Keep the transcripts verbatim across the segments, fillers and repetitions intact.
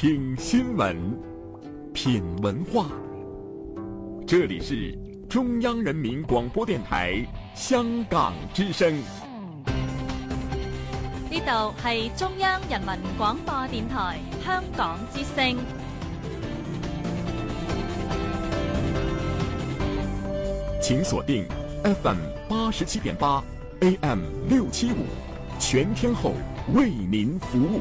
听新闻，品文化。这里是中央人民广播電台香港之聲。 呢度係中央人民廣播電台香港之聲。 請鎖定 F M 八十七點八 A M 六七五，全天候為您服務。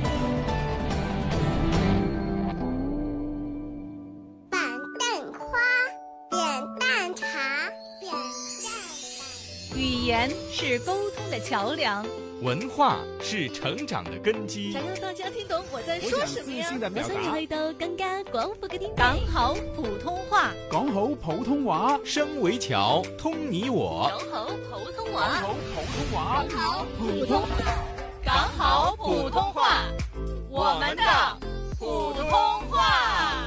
板凳花，扁担茶，扁担。 語言是溝通的橋梁， 文化是成長的根基。 想讓大家聽懂我在說什麼呀？ 我想要去到更加廣闊嘅天地。 講好普通話， 講好普通話， 聲為橋，通你我。 講好普通話， 講好普通話， 講好普通話，講好普通話，我們的普通話。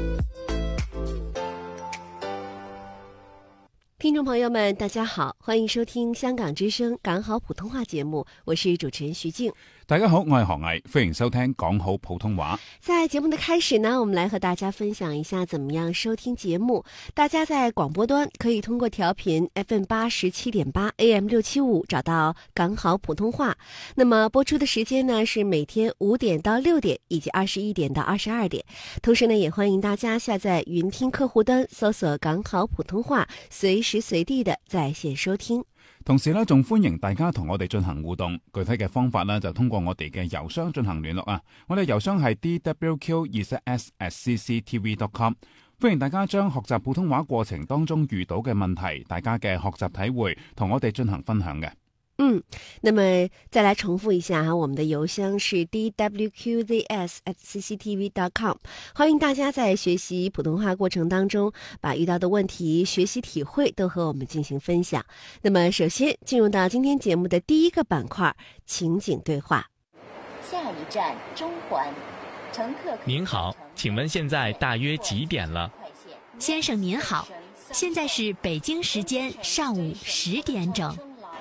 聽眾朋友們，大家好，歡迎收聽香港之聲講好普通話節目，我是主持人徐靜。 大家好，我係何毅，歡迎收聽講好普通話。 在節目的開始呢，我們來和大家分享一下怎麼樣收聽節目。大家在廣播端可以通過調頻 F M 八十七點八 A M 六七五找到講好普通話。那麼播出的時間呢是每天五點到六點，以及二十一點到二十二點。同時呢，也歡迎大家下載雲聽客戶端，搜索講好普通話，隨時隨地的在線收聽。 同時咧，仲歡迎大家同我哋進行互動。具體嘅方法呢，就通過我哋嘅郵箱進行聯絡啊。我哋郵箱係 d w q 二 s at c c t v dot com。歡迎大家將學習普通話過程當中遇到嘅問題，大家嘅學習體會，同我哋進行分享嘅。 嗯，那麼再來重複一下哈，我們的郵箱是 d w q z s at c c t v dot com。歡迎大家在學習普通話過程當中，把遇到的問題、學習體會都和我們進行分享。那麼首先進入到今天節目的第一個板塊，情景對話。 下一站中環，乘客。 您好，請問現在大約幾點了？ 先生您好，現在是北京時間上午十點整。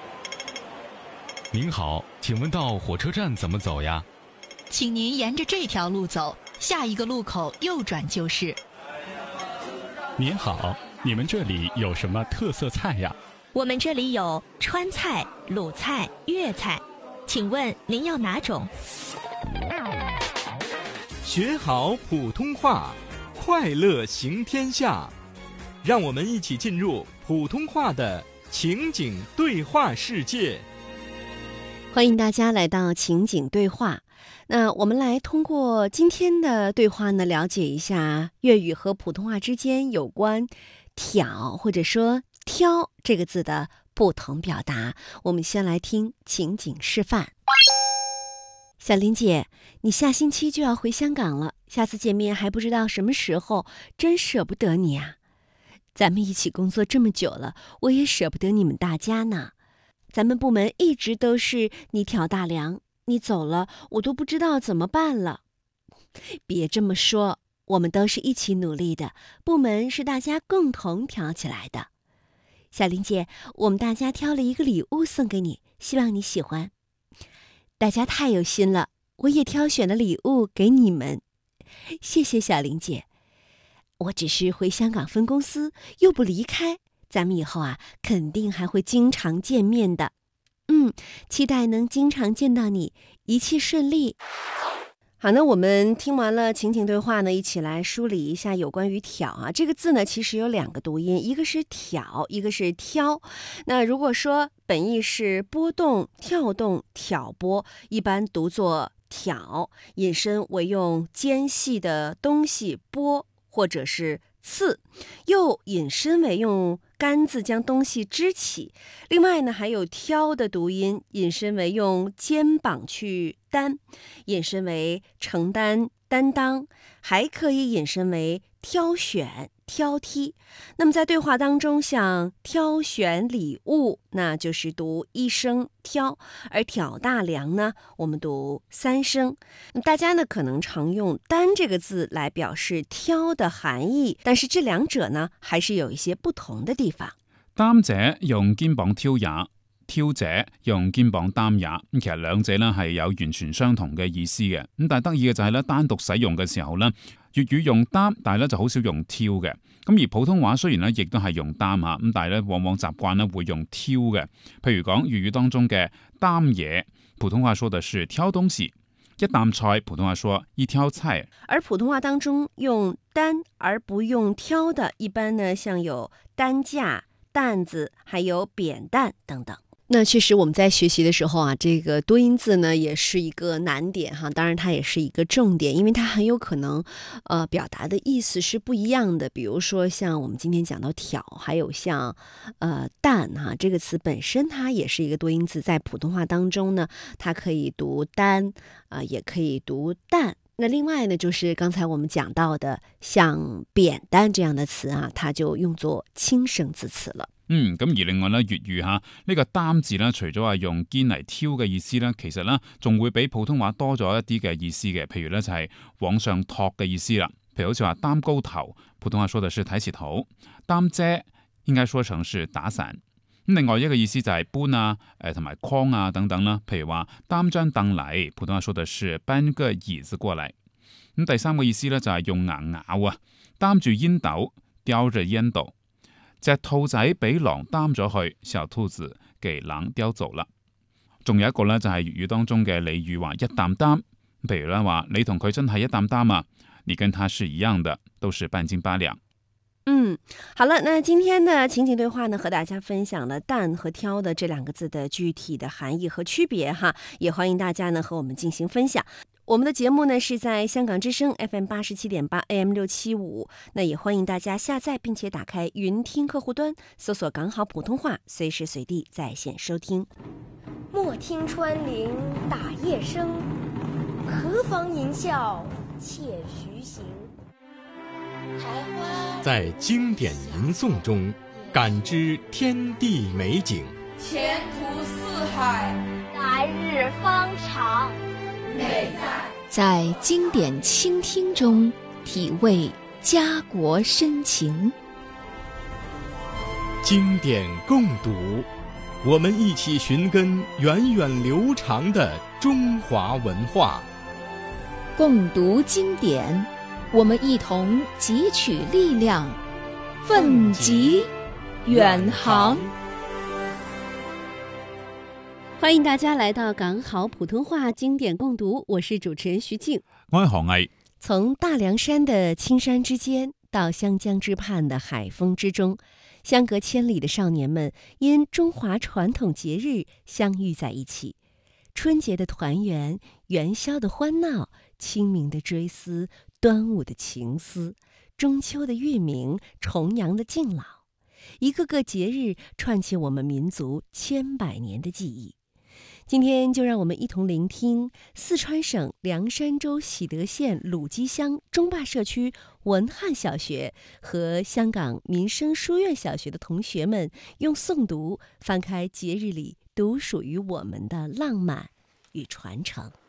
您好，請問到火車站怎麼走呀？ 請您沿着這條路走，下一個路口右轉就是。 您好，你們這裡有什麼特色菜呀？ 我們這裡有川菜、魯菜、粵菜，請問您要哪種？ 學好普通話，快樂行天下。讓我們一起進入普通話的情景對話世界。 歡迎大家來到情景對話。那我們來通過今天的對話呢，了解一下粵語和普通話之間有關挑或者說挑這個字的不同表達。我們先來聽情景示範。小林姐，你下星期就要回香港了，下次見面還不知道什麼時候，真捨不得你啊。咱們一起工作這麼久了，我也捨不得你們大家呢。咱們部門一直都是你挑大梁，你走了，我都不知道怎麼辦了。別這麼說，我們都是一起努力的，部門是大家共同挑起來的。小林姐，我們大家挑了一個禮物送給你，希望你喜歡。大家太有心了，我也挑選了禮物給你們。謝謝小林姐，我只是回香港分公司，又不離開。咱們以後啊，肯定還會經常見面的。嗯，期待能經常見到你，一切順利。好，那我們聽完了情景對話呢，一起來梳理一下有關於挑啊。這個字呢，其實有兩個讀音，一個是挑，一個是挑。那如果說本意是撥動、跳動、挑撥，一般讀作挑，引申為用尖細的東西撥，或者是刺，又引申為用杆子將東西支起。另外呢，還有挑的讀音，引申為用肩膀去擔，引申為承擔、擔當，還可以引申為挑選、挑剔。那麼在對話當中，像挑選禮物，那就是讀一聲挑，而挑大梁呢，我們讀三聲。大家呢可能常用擔這個字來表示挑的含義，但是這兩者呢還是有一些不同的地方。 擔者用肩膀挑也， 挑者用肩膀擔也，咁其實兩者呢係有完全相同嘅意思嘅。咁但係得意嘅就係咧，單獨使用嘅時候呢，粵語用擔，但係咧就好少用挑嘅。咁而普通話雖然咧亦都係用擔吓，咁但係咧往往習慣咧會用挑嘅。譬如講粵語當中嘅擔嘢，普通話說的是挑東西；一擔菜，普通話說一挑菜。 而普通話當中用擔而不用挑的，一般呢像有擔架、擔子，還有扁擔等等。那確實我們在學習的時候啊，這個多音字呢也是一個難點哈，當然它也是一個重點，因為它很有可能呃表達的意思是不一樣的。比如說像我們今天講到挑，還有像呃擔哈，這個詞本身它也是一個多音字，在普通話當中呢，它可以讀擔啊、呃，也可以讀擔。那另外呢，就是剛才我們講到的像扁擔這樣的詞啊，它就用作輕聲字詞了。 嗯，咁而另外咧，粵語吓呢、這個擔字咧，除咗話用肩嚟挑嘅意思咧，其實咧仲會比普通話多咗一啲嘅意思嘅。譬如咧就係往上托嘅意思啦，譬如好似話擔高頭，普通話說的是抬起頭；擔遮應該說成是打傘。咁另外一個意思就係搬啊，誒同埋框啊等等啦。譬如話擔張凳嚟，普通話說的是搬個椅子過嚟。咁第三個意思咧就係用牙咬啊，擔住煙斗，叼着煙斗。隻兔仔俾狼擔咗去，小兔子給狼叼走啦。仲有一個咧就係粵語當中嘅俚語話一擔擔，譬如咧話你同佢真係一擔擔啊，你跟他是一樣的，都是半斤八兩。 嗯，好了，那今天的情景對話呢，和大家分享了擔和挑的這兩個字的具體的含義和區別哈，也歡迎大家呢和我們進行分享。我們的節目呢是在香港之聲 F M 八十七點八 A M 六七五，那也歡迎大家下載並且打開雲聽客戶端，搜索港好普通話，隨時隨地在線收聽。 莫聽穿林打葉聲，何妨吟嘯且徐行。 在經典吟誦中感知天地美景， 前途似海， 來日方長。 美在在經典傾聽中體味家國深情， 經典共讀，我們一起尋根源遠流長的中華文化。 共讀經典，我們一同汲取力量，奮楫遠航。 歡迎大家來到港好普通話經典共讀，我是主持人徐靜， 我係何毅。 從大涼山的青山之間到湘江之畔的海風之中，相隔千里的少年們因中華傳統節日相遇在一起。春節的團圓，元宵的歡鬧，清明的追思，端午的情思，中秋的月明，重陽的敬老，一個個節日串起我們民族千百年的記憶。今天就讓我們一同聆聽四川省涼山州喜德縣魯基鄉中壩社區文漢小學和香港民生書院小學的同學們用誦讀翻開節日裡獨屬於我們的浪漫與傳承。